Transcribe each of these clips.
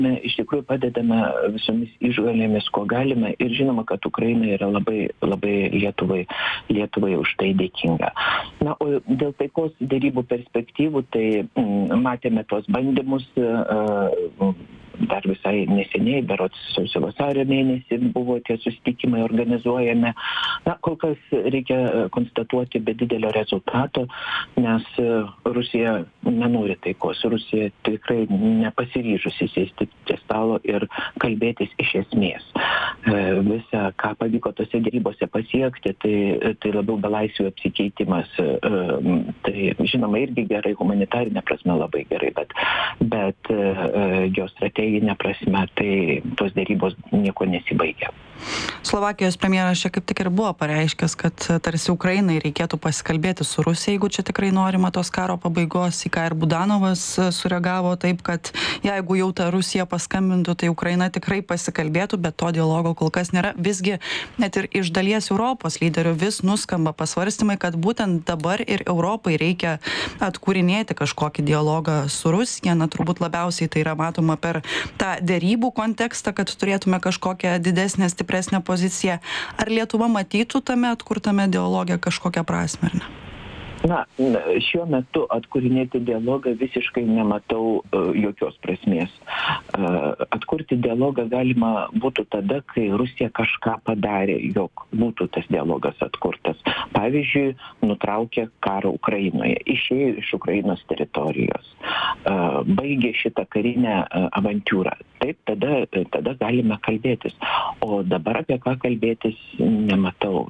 iš tikrųjų padedame visomis išgalėmis, ko galime ir žinoma, kad Ukraina yra labai, labai Lietuvai už tai dėkinga. Na, o dėl taikos dėrybų perspektyvų, tai matėme tuos bandymus dar visai neseniai, berods sausio vasario mėnesį buvo tie susitikimai organizuojami. Na, kol kas reikia konstatuoti be didelio rezultato, nes Rusija nenori taikos. Rusija tikrai nepasiryžusi sėsti prie stalo ir kalbėtis iš esmės. Visa, ką pavyko tose dėrybose pasiekti, tai labiau belaisvių apsikeitimas. Tai žinoma irgi gerai, humanitarinė prasme labai gerai, bet geostrateginė prasme, tai tos dėrybos nieko nesibaigia. Slovakijos premjeras čia kaip tik ir buvo pareiškęs, kad tarsi Ukrainai reikėtų pasikalbėti su Rusija, jeigu čia tikrai norima tos karo pabaigos, į ką ir Budanovas sureagavo taip, kad jeigu jau ta Rusija paskambintų, tai Ukraina tikrai pasikalbėtų, bet to dialogo kol kas nėra. Visgi net ir iš dalies Europos lyderių vis nuskamba pasvarstymai, kad būtent dabar ir Europai reikia atkūrinėti kažkokį dialogą su Rusija. Na, turbūt labiausiai tai yra matoma per tą derybų kontekstą, kad turėtume kažkokią didesnę, stipresnę poziciją. Ar Lietuva matytų tame atkurtame dialoge kažkokią prasmę, ar ne? Na, šiuo metu atkūrinėti dialogą visiškai nematau jokios prasmės. Atkurti dialogą galima būtų tada, kai Rusija kažką padarė, jog būtų tas dialogas atkurtas. Pavyzdžiui, nutraukė karą Ukrainoje, išėjo iš Ukrainos teritorijos, baigė šitą karinę avantiūrą. Taip, tada galime kalbėtis. O dabar apie ką kalbėtis nematau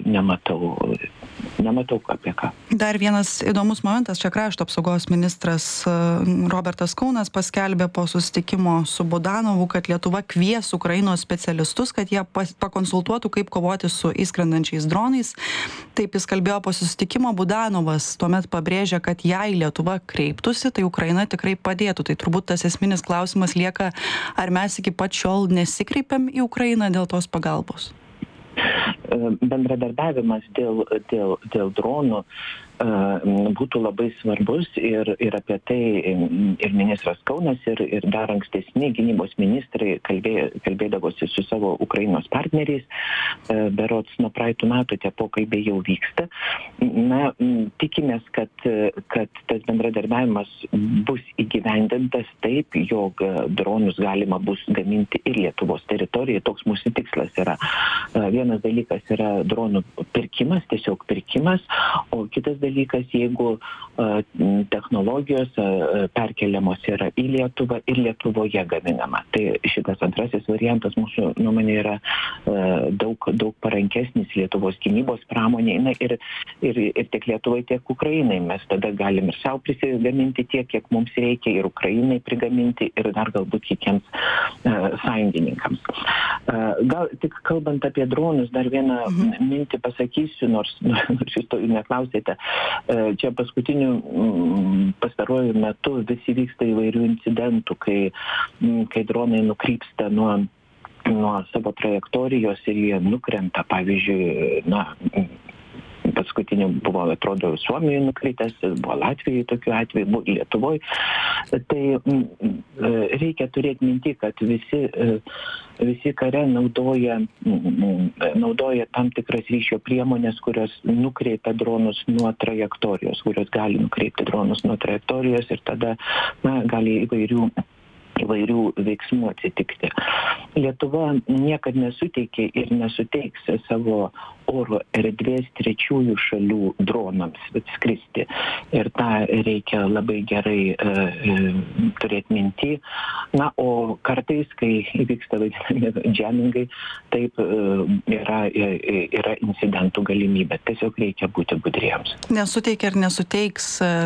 apie ką. Dar vienas įdomus momentas, čia krašto apsaugos ministras Robertas Kaunas paskelbė po susitikimo su Budanovu, kad Lietuva kvies Ukrainos specialistus, kad jie pakonsultuotų, kaip kovoti su įskrendančiais dronais. Taip jis kalbėjo po susitikimo. Budanovas tuomet pabrėžė, kad jei Lietuva kreiptųsi, tai Ukraina tikrai padėtų. Tai turbūt tas esminis klausimas lieka, ar mes iki pat šiol nesikreipiam į Ukrainą dėl tos pagalbos? Bendradarbiavimas dėl dronų būtų labai svarbus ir apie tai ir ministras Kaunas ir dar ankstesni gynybos ministrai kalbėdavosi su savo Ukrainos partneriais. Berods nuo praeitų metų tie pokalbiai jau vyksta. Na, tikimės, kad tas bendradarbiavimas bus įgyvendintas taip, jog dronus galima bus gaminti ir Lietuvos teritorijoje. Toks mūsų tikslas yra. Vienas dalykas yra dronų pirkimas, tiesiog pirkimas, o kitas dalykas, jeigu technologijos perkeliamos yra į Lietuvą ir Lietuvoje gaminama. Tai šitas antrasis variantas mūsų nuomonė yra daug parankesnis Lietuvos gynybos pramonėje. Na, ir tiek Lietuvai, tiek Ukrainai. Mes tada galim ir savo prisigaminti tiek, kiek mums reikia, ir Ukrainai prigaminti, ir dar galbūt kitiems sąjungininkams. Gal tik kalbant apie dronus, dar vieną mintį pasakysiu, nors jūs to neklausėte. Čia pastaruoju metu visi vyksta įvairių incidentų, kai dronai nukrypsta nuo savo trajektorijos ir jie nukrenta. Pavyzdžiui, paskutiniu buvo, atrodo, Suomijoje nukritęs, buvo Latvijoje tokiu atveju, buvo Lietuvoje. Tai reikia turėti minti, kad visi kare naudoja tam tikras ryšio priemonės, kurios nukreipia dronus nuo trajektorijos, kurios gali nukreipti dronus nuo trajektorijos ir tada gali įvairių veiksmų atsitikti. Lietuva niekad nesuteikė ir nesuteiks savo oro erdvės trečiųjų šalių dronams atskristi. Ir tą reikia labai gerai turėti minty. Na, o kartais, kai įvyksta vadinami džemingai, taip yra incidentų galimybė. Tiesiog reikia būti budriems. Nesuteikia ir nesuteiks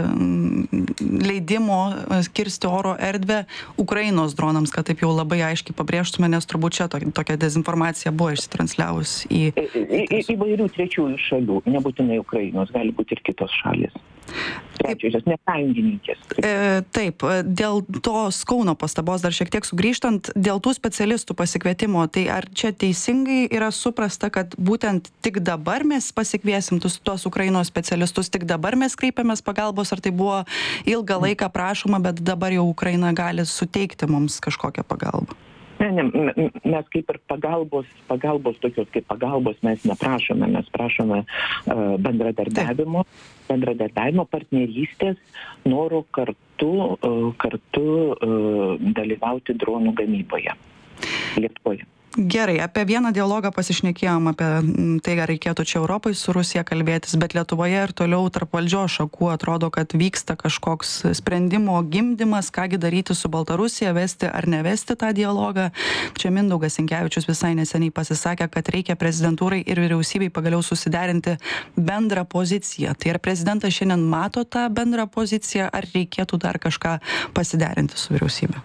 leidimo kirsti oro erdvę Ukrainos dronams, kad taip jau labai aiškiai pabrėžtume, nes turbūt čia tokia dezinformacija buvo išsitransliavus į įvairių trečiųjų šalių, nebūtinai Ukrainos, gali būti ir kitos šalis. trečiosios, ne sąjungininkės. Taip, dėl tos Kauno pastabos dar šiek tiek sugrįžtant, dėl tų specialistų pasikvietimo, tai ar čia teisingai yra suprasta, kad būtent tik dabar mes pasikviesim tuos Ukrainos specialistus, tik dabar mes kreipiamės pagalbos, ar tai buvo ilgą laiką prašoma, bet dabar jau Ukraina gali suteikti mums kažkokią pagalbą? Ne, mes kaip ir pagalbos tokios kaip pagalbos mes neprašome, mes prašome bendradarbiavimo, partnerystės, noro kartu dalyvauti dronų gamyboje Lietuvoje. Gerai, apie vieną dialogą pasišnekėjom, apie tai, ar reikėtų čia Europai su Rusija kalbėtis, bet Lietuvoje ir toliau tarp valdžios šakų atrodo, kad vyksta kažkoks sprendimo gimdymas, kągi daryti su Baltarusija, vesti ar nevesti tą dialogą. Čia Mindaugas Sinkevičius visai neseniai pasisakė, kad reikia prezidentūrai ir vyriausybei pagaliau susiderinti bendrą poziciją. Tai ar prezidentas šiandien mato tą bendrą poziciją, ar reikėtų dar kažką pasiderinti su vyriausybė?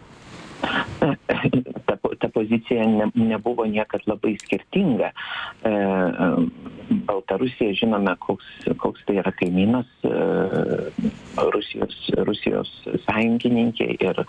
Ta pozicija nebuvo niekad labai skirtinga. Baltarusija, žinome, koks tai yra kaimynas, Rusijos sąjungininkė ir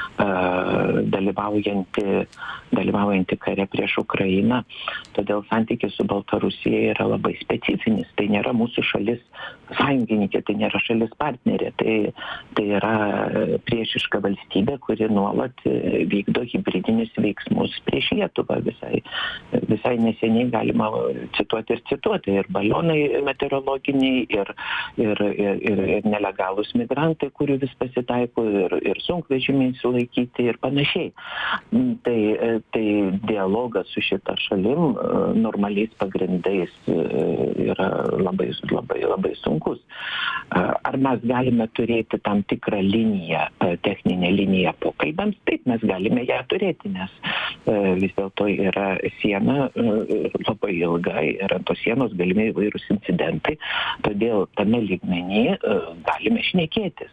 dalyvaujanti kare prieš Ukrainą. Todėl santykis su Baltarusija yra labai specifinis. Tai nėra mūsų šalis sąjungininkė, tai nėra šalis partnerė. Tai yra priešiška valstybė, kuri nuolat vykdo hibridinius veiksmus prieš Lietuvą. Visai neseniai galima cituoti. Ir balionai meteorologiniai, ir nelegalūs migrantai, kurių vis pasitaiko, ir sunkvežimiai sulaikyti ir panašiai. Tai dialogas su šita šalim normaliais pagrindais yra labai sunkus. Ar mes galime turėti tam tikrą liniją, techninę liniją pokalbiams? Taip, mes galime ją turėti, nes vis dėlto yra siena labai ilga ir ant tos sienos galimi įvairūs incidentai, todėl tame lygmenyje galime šnekėtis.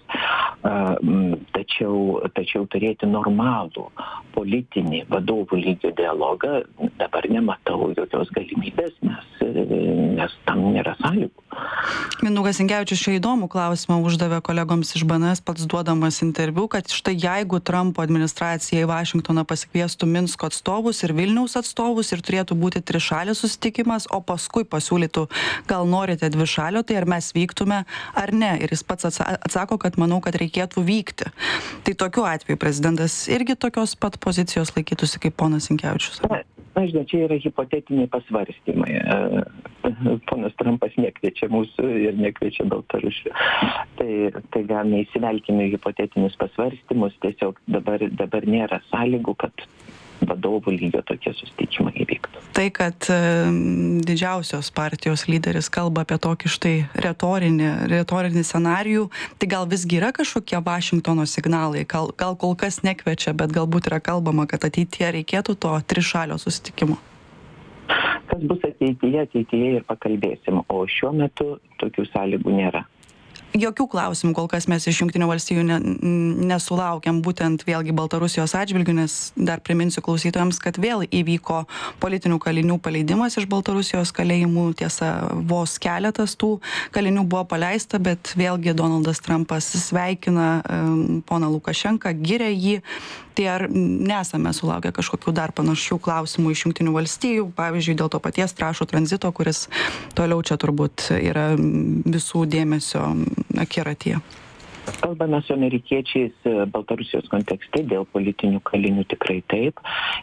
Tačiau turėti normalų politinį vadovų lygio dialogą dabar nematau jokios galimybės, nes tam nėra sąlygų. Mindaugas Sinkevičius čia įdomų klausimą uždavė kolegoms iš BNS, pats duodamas interviu, kad štai jeigu Trumpo administracija į Vašingtoną pasikviestų Minsko atstovus ir Vilniaus atstovus ir turėtų būti trišalis susitikimas, o paskui pasiūlytų, gal norite dvišalio, tai ar mes vyktume ar ne. Ir jis pats atsako, kad manau, kad reikėtų vykti. Tai tokiu atveju prezidentas irgi tokios pat pozicijos laikytųsi kaip ponas Sinkevičius. Na, žinai, čia yra hipotetiniai pasvarstymai. Ponas Trumpas nekviečia mūsų ir nekviečia Baltarusių. Tai gal neįsivelkime į hipotetinius pasvarstymus, tiesiog dabar nėra sąlygų, kad vadovų lygio tokie susitikimai įvyktų. Tai, kad didžiausios partijos lyderis kalba apie tokį štai retorinį scenarijų, tai gal visgi yra kažkokie Vašingtono signalai, gal kol kas nekviečia, bet galbūt yra kalbama, kad ateityje reikėtų to trišalio susitikimo. Kas bus ateityje ir pakalbėsim, o šiuo metu tokių sąlygų nėra. Jokių klausimų kol kas mes iš Jungtinių valstijų nesulaukiam, būtent vėlgi Baltarusijos atžvilgiu, nes dar priminsiu klausytojams, kad vėl įvyko politinių kalinių paleidimas iš Baltarusijos kalėjimų. Tiesa, vos keletas tų kalinių buvo paleista, bet vėlgi Donaldas Trumpas sveikina poną Lukašenką, giria jį. Tai ar nesame sulaukę kažkokių dar panašių klausimų iš Jungtinių valstijų, pavyzdžiui, dėl to paties trąšų tranzito, kuris toliau čia turbūt yra visų dėmesio akiratyje? Kalbame su amerikiečiais Baltarusijos kontekste dėl politinių kalinių tikrai taip.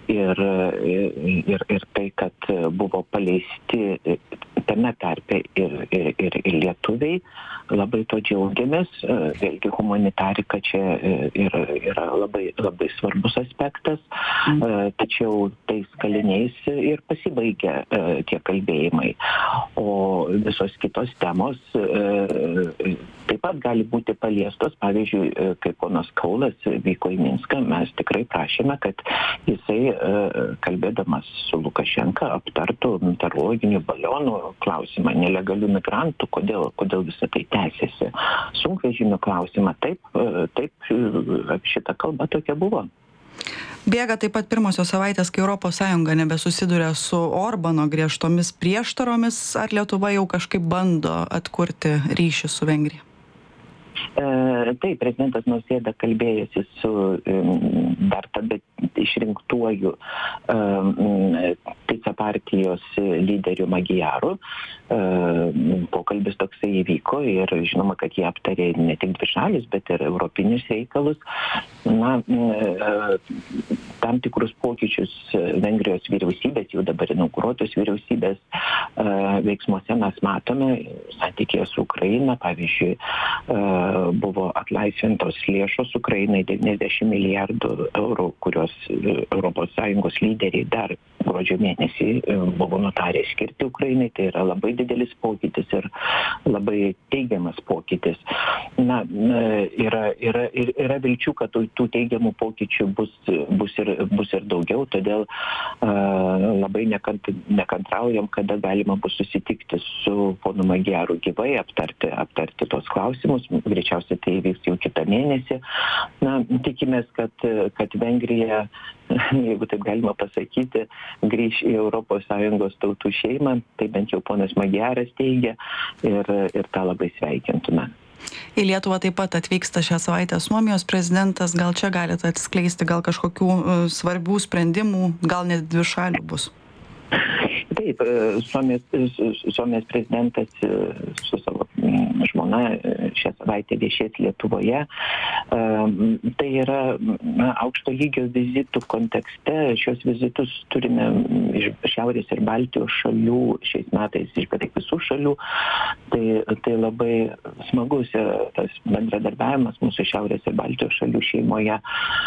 Ir tai, kad buvo paleisti tame tarpe ir lietuviai, labai to džiaugiamės. Vėlgi humanitarika čia yra labai svarbus aspektas. Tačiau tais kaliniais ir pasibaigia tie kalbėjimai. O visos kitos temos taip pat gali būti paliestos. Pavyzdžiui, kai ponas Kaulas vyko į Minską, mes tikrai prašėme, kad jisai, kalbėdamas su Lukašenka, aptartų meteorologinių balionų klausimą, nelegalių migrantų, kodėl visą tai tęsiasi. Sunkvežimių klausimą, taip, šita kalba tokia buvo. Bėga taip pat pirmosios savaitės, kai ES nebesusiduria su Orbano griežtomis prieštaromis, ar Lietuva jau kažkaip bando atkurti ryšį su Vengrija? Taip, prezidentas Nausėda kalbėjosi su dar tada išrinktuoju Tica partijos lyderiu Magyaru. Pokalbis toksai įvyko ir žinoma, kad jie aptarė ne tik dvišalius, bet ir europinius reikalus. Na, tam tikrus pokyčius Vengrijos vyriausybės, jau dabar inauguruotos vyriausybės veiksmuose mes matome santykėje su Ukraina. Pavyzdžiui, buvo atlaisvintos lėšos Ukrainai 90 milijardų eurų, kurios ES lyderiai dar gruodžio mėnesį buvo nutarę skirti Ukrainai. Tai yra labai didelis pokytis ir labai teigiamas pokytis. Na, yra vilčių, kad tų teigiamų pokyčių bus ir daugiau, todėl labai nekantraujam, kada galima bus susitikti su ponu Magyaru gyvai, aptarti tos klausimus. Greičiausiai tai įvyks jau kitą mėnesį. Na, tikimės, kad Vengrija, jeigu taip galima pasakyti, grįš į ES tautų šeimą, tai bent jau ponas Magyaras teigia ir tą labai sveikintume. Į Lietuvą taip pat atvyksta šią savaitę Suomijos prezidentas. Gal čia galite atskleisti gal kažkokių svarbių sprendimų, gal net dvišalių bus? Taip, Suomijos prezidentas su savo žmona šią savaitę viešės Lietuvoje. Tai yra aukšto lygio vizitų kontekste. Šios vizitus turime iš Šiaurės ir Baltijos šalių, šiais metais iš beveik visų šalių. Tai labai smagus yra tas bendradarbiavimas mūsų Šiaurės ir Baltijos šalių šeimoje.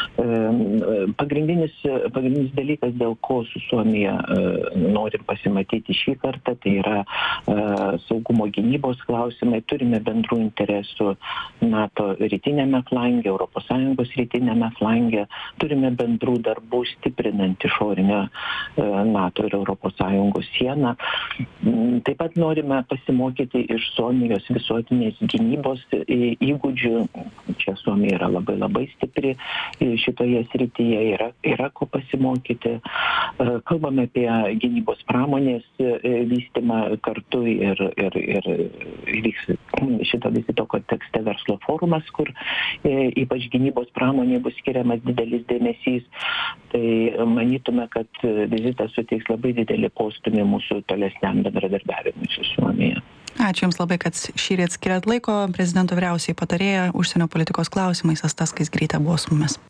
Pagrindinis dalykas, dėl ko su Suomija norim pasimatyti šį kartą, tai yra saugumo gynybos klausimai. Turime bendrų interesų NATO rytinėme flange, ES rytinėme flange. Turime bendrų darbų stiprinant išorinę NATO ir ES sieną. Taip pat norime pasimokyti iš Suomijos visuotinės gynybos įgūdžių. Čia Suomija yra labai labai stipri šitoje srityje, yra ko pasimokyti. Kalbame apie gynybos pramonės vystymą kartu ir vyks šito vizito kontekste verslo forumas, kur ypač gynybos pramonė bus skiriamas didelis dėmesys. Tai manytume, kad vizitas suteiks labai didelį postūmį mūsų tolesniam bendradarbiavimui su Suomija. Ačiū Jums labai, kad šįryt skiriat laiko. Prezidento vyriausioji patarėja užsienio politikos klausimais Asta Skaisgirytė buvo su mumis.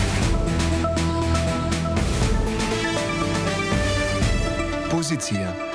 Pozicija.